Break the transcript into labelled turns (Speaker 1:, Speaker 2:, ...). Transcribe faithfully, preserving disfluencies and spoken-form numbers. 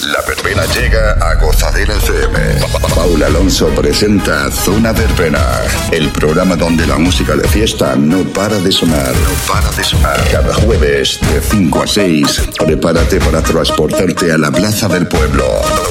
Speaker 1: La verbena llega a Gozadera F M. Paula Alonso presenta Zona Verbena, el programa donde la música de fiesta no para de sonar. No para de sonar. Cada jueves de cinco a seis, prepárate para transportarte a la plaza del pueblo.